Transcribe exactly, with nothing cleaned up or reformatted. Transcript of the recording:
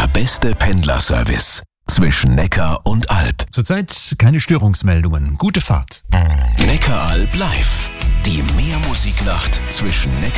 Der beste Pendlerservice zwischen Neckar und Alb. Zurzeit keine Störungsmeldungen. Gute Fahrt. Neckaralb live. Die Mehrmusiknacht zwischen Neckar